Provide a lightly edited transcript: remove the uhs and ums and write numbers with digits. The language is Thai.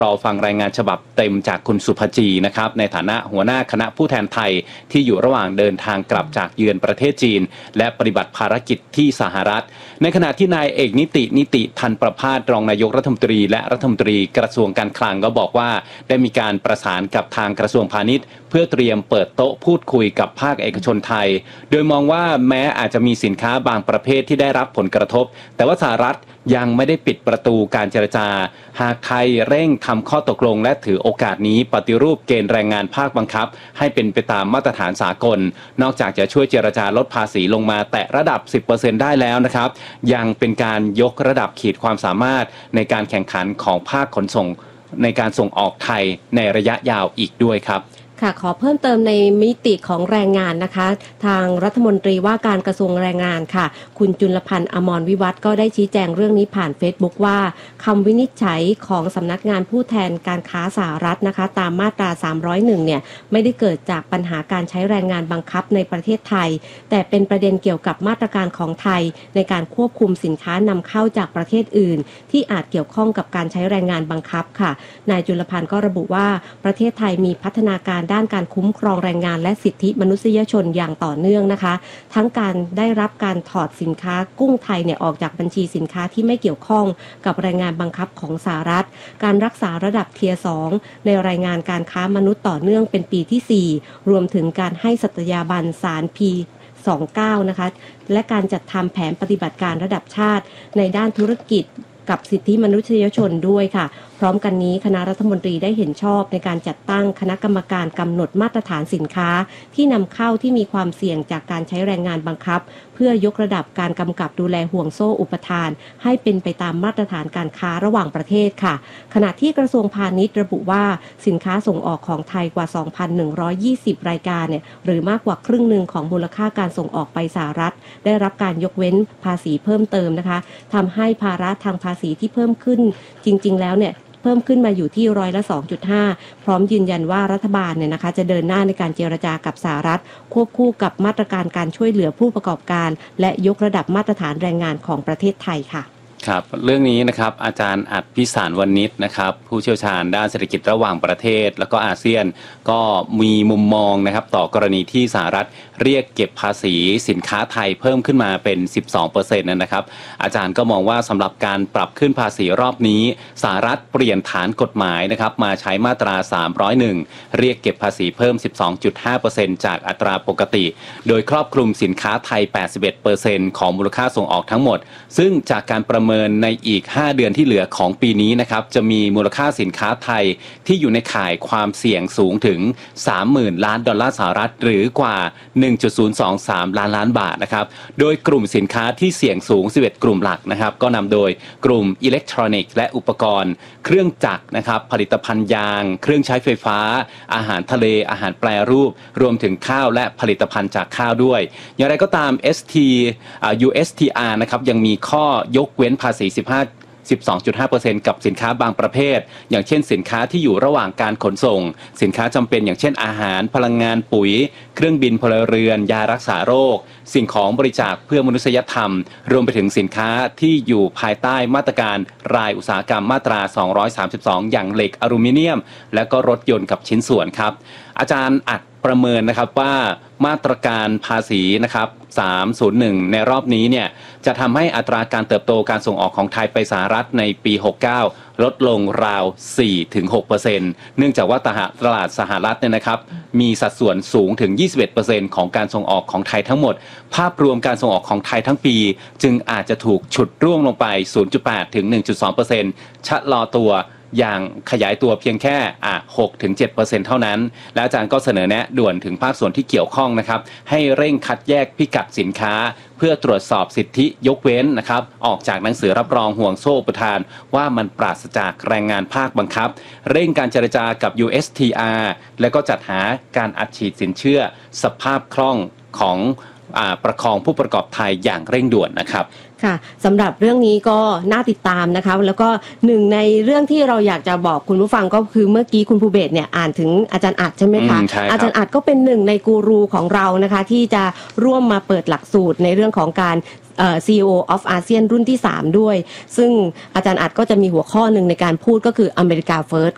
รอฟังรายงานฉบับเต็มจากคุณสุภจีนะครับในฐานะหัวหน้าคณะผู้แทนไทยที่อยู่ระหว่างเดินทางกลับจากเยือนประเทศจีนและปฏิบัติภารกิจที่สหรัฐในขณะที่นายเอกนิติทันประภาสรองนายกรัฐมนตรีและรัฐมนตรีกระทรวงการคลังก็บอกว่าได้มีการประสานกับทางกระทรวงพาณิชย์เพื่อเตรียมเปิดโต๊ะพูดคุยกับภาคเอกชนไทยโดยมองว่าแม้อาจจะมีสินค้าบางประเภทที่ได้รับผลกระทบแต่ว่าสหรัฐยังไม่ได้ปิดประตูการเจรจาหากไทยเร่งทำข้อตกลงและถือโอกาสนี้ปฏิรูปเกณฑ์แรงงานภาคบังคับให้เป็นไปตามมาตรฐานสากลนอกจากจะช่วยเจรจาลดภาษีลงมาแตะระดับ 10% ได้แล้วนะครับยังเป็นการยกระดับขีดความสามารถในการแข่งขันของภาคขนส่งในการส่งออกไทยในระยะยาวอีกด้วยครับค่ะขอเพิ่มเติมในมิติของแรงงานนะคะทางรัฐมนตรีว่าการกระทรวงแรงงานค่ะคุณจุลพันธ์อมรวิวัฒน์ก็ได้ชี้แจงเรื่องนี้ผ่าน Facebook ว่าคำวินิจฉัยของสำนักงานผู้แทนการค้าสหรัฐนะคะตามมาตรา301เนี่ยไม่ได้เกิดจากปัญหาการใช้แรงงานบังคับในประเทศไทยแต่เป็นประเด็นเกี่ยวกับมาตรการของไทยในการควบคุมสินค้านำเข้าจากประเทศอื่นที่อาจเกี่ยวข้องกับการใช้แรงงานบังคับค่ะนายจุลพันธ์ก็ระบุว่าประเทศไทยมีพัฒนาการด้านการคุ้มครองแรงงานและสิทธิมนุษยชนอย่างต่อเนื่องนะคะทั้งการได้รับการถอดสินค้ากุ้งไทยเนี่ยออกจากบัญชีสินค้าที่ไม่เกี่ยวข้องกับแรงงานบังคับของสหรัฐการรักษาระดับเทียร์2ในรายงานการค้ามนุษย์ต่อเนื่องเป็นปีที่4รวมถึงการให้สัตยาบันสาร P29 นะคะและการจัดทำแผนปฏิบัติการระดับชาติในด้านธุรกิจกับสิทธิมนุษยชนด้วยค่ะพร้อมกันนี้คณะรัฐมนตรีได้เห็นชอบในการจัดตั้งคณะกรรมการกำหนดมาตรฐานสินค้าที่นำเข้าที่มีความเสี่ยงจากการใช้แรงงานบังคับเพื่อยกระดับการกำกับดูแลห่วงโซ่อุปทานให้เป็นไปตามมาตรฐานการค้าระหว่างประเทศค่ะขณะที่กระทรวงพาณิชย์ระบุว่าสินค้าส่งออกของไทยกว่า 2,120 รายการเนี่ยหรือมากกว่าครึ่งหนึ่งของมูลค่าการส่งออกไปสหรัฐได้รับการยกเว้นภาษีเพิ่มเติมนะคะทำให้ภาระทางภาษีที่เพิ่มขึ้นจริงๆแล้วเนี่ยเพิ่มขึ้นมาอยู่ที่2.5%พร้อมยืนยันว่ารัฐบาลเนี่ยนะคะจะเดินหน้าในการเจรจากับสหรัฐควบคู่กับมาตรการการช่วยเหลือผู้ประกอบการและยกระดับมาตรฐานแรงงานของประเทศไทยค่ะครับเรื่องนี้นะครับอาจารย์อัดพิสารวณิชนะครับผู้เชี่ยวชาญด้านเศรษฐกิจระหว่างประเทศแล้วก็อาเซียนก็มีมุมมองนะครับต่อกรณีที่สหรัฐเรียกเก็บภาษีสินค้าไทยเพิ่มขึ้นมาเป็น 12% นะครับอาจารย์ก็มองว่าสำหรับการปรับขึ้นภาษีรอบนี้สหรัฐเปลี่ยนฐานกฎหมายนะครับมาใช้มาตรา301เรียกเก็บภาษีเพิ่ม 12.5% จากอัตราปกติโดยครอบคลุมสินค้าไทย 81% ของมูลค่าส่งออกทั้งหมดซึ่งจากการประเมินในอีก5เดือนที่เหลือของปีนี้นะครับจะมีมูลค่าสินค้าไทยที่อยู่ในข่ายความเสี่ยงสูงถึง 30,000 ล้านดอลลาร์สหรัฐหรือกว่า 1.023 ล้านล้านบาทนะครับโดยกลุ่มสินค้าที่เสี่ยงสูง11กลุ่มหลักนะครับก็นำโดยกลุ่มอิเล็กทรอนิกส์และอุปกรณ์เครื่องจักรนะครับผลิตภัณฑ์ยางเครื่องใช้ไฟฟ้าอาหารทะเลอาหารแปรรูปรวมถึงข้าวและผลิตภัณฑ์จากข้าวด้วยอย่างไรก็ตาม USTR นะครับยังมีข้อยกเว้นภาษี 12.5% กับสินค้าบางประเภทอย่างเช่นสินค้าที่อยู่ระหว่างการขนส่งสินค้าจำเป็นอย่างเช่นอาหารพลังงานปุ๋ยเครื่องบินพลเรือนยารักษาโรคสิ่งของบริจาคเพื่อมนุษยธรรมรวมไปถึงสินค้าที่อยู่ภายใต้มาตรการรายอุตสาหกรรมมาตรา232อย่างเหล็กอลูมิเนียมและก็รถยนต์กับชิ้นส่วนครับอาจารย์อัดประเมินนะครับว่ามาตรการภาษีนะครับ301ในรอบนี้เนี่ยจะทำให้อัตราการเติบโตการส่งออกของไทยไปสหรัฐในปี69ลดลงราว 4-6% เนื่องจากว่าตลาดสหรัฐเนี่ยนะครับมีสัดส่วนสูงถึง 21% ของการส่งออกของไทยทั้งหมดภาพรวมการส่งออกของไทยทั้งปีจึงอาจจะถูกฉุดร่วงลงไป 0.8 ถึง 1.2% ชะลอตัวอย่างขยายตัวเพียงแค่ 6-7% เท่านั้นและอาจารย์ก็เสนอแนะด่วนถึงภาคส่วนที่เกี่ยวข้องนะครับให้เร่งคัดแยกพิกัดสินค้าเพื่อตรวจสอบสิทธิยกเว้นนะครับออกจากหนังสือรับรองห่วงโซ่อุปทานว่ามันปราศจากแรงงานภาคบังคับเร่งการเจรจากับ USTR และก็จัดหาการอัดฉีดสินเชื่อสภาพคล่องของประคองผู้ประกอบไทยอย่างเร่งด่วนนะครับค่ะสำหรับเรื่องนี้ก็น่าติดตามนะคะแล้วก็หนึ่งในเรื่องที่เราอยากจะบอกคุณผู้ฟังก็คือเมื่อกี้คุณภูเบศเนี่ยอ่านถึงอาจารย์อัดใช่ไหมคะอาจารย์อัดก็เป็นหนึ่งในกูรูของเรานะคะที่จะร่วมมาเปิดหลักสูตรในเรื่องของการCEO of ASEAN รุ่นที่3ด้วยซึ่งอาจารย์อัดก็จะมีหัวข้อหนึ่งในการพูดก็คือ America First